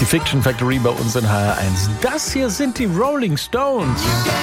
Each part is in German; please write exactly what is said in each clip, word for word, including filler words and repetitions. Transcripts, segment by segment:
Die Fiction Factory bei uns in H R eins. Das hier sind die Rolling Stones.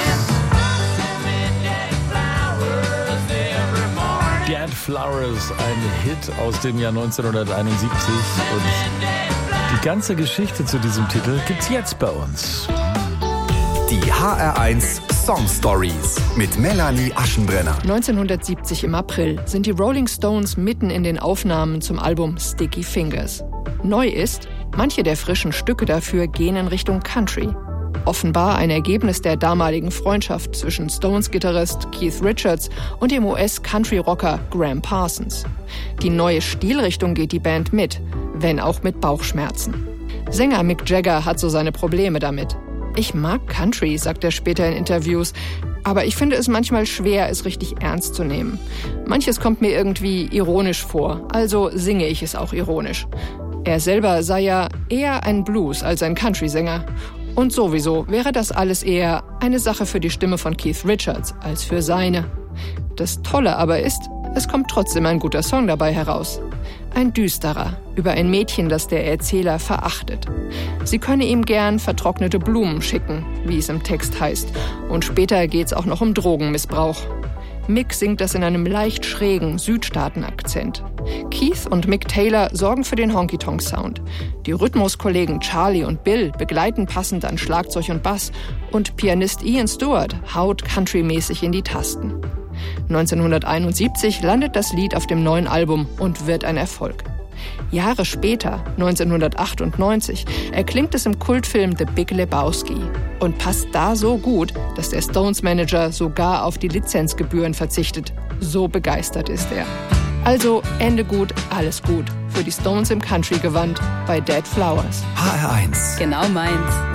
Dead Flowers, ein Hit aus dem Jahr neunzehnhunderteinundsiebzig. Und die ganze Geschichte zu diesem Titel gibt's jetzt bei uns. Die H R eins Song Stories mit Melanie Aschenbrenner. neunzehnhundertsiebzig im April sind die Rolling Stones mitten in den Aufnahmen zum Album Sticky Fingers. Neu ist, manche der frischen Stücke dafür gehen in Richtung Country. Offenbar ein Ergebnis der damaligen Freundschaft zwischen Stones-Gitarrist Keith Richards und dem U S-Country-Rocker Graham Parsons. Die neue Stilrichtung geht die Band mit, wenn auch mit Bauchschmerzen. Sänger Mick Jagger hat so seine Probleme damit. Ich mag Country, sagt er später in Interviews, aber ich finde es manchmal schwer, es richtig ernst zu nehmen. Manches kommt mir irgendwie ironisch vor, also singe ich es auch ironisch. Er selber sei ja eher ein Blues als ein Country-Sänger. Und sowieso wäre das alles eher eine Sache für die Stimme von Keith Richards als für seine. Das Tolle aber ist, es kommt trotzdem ein guter Song dabei heraus. Ein düsterer, über ein Mädchen, das der Erzähler verachtet. Sie könne ihm gern vertrocknete Blumen schicken, wie es im Text heißt. Und später geht's auch noch um Drogenmissbrauch. Mick singt das in einem leicht schrägen Südstaaten-Akzent. Keith und Mick Taylor sorgen für den Honky-Tonk-Sound. Die Rhythmuskollegen Charlie und Bill begleiten passend an Schlagzeug und Bass und Pianist Ian Stewart haut countrymäßig in die Tasten. neunzehnhunderteinundsiebzig landet das Lied auf dem neuen Album und wird ein Erfolg. Jahre später, neunzehnhundertachtundneunzig, erklingt es im Kultfilm The Big Lebowski und passt da so gut, dass der Stones-Manager sogar auf die Lizenzgebühren verzichtet. So begeistert ist er. Also Ende gut, alles gut. Für die Stones im Country-Gewand bei Dead Flowers. H R eins. Genau meins.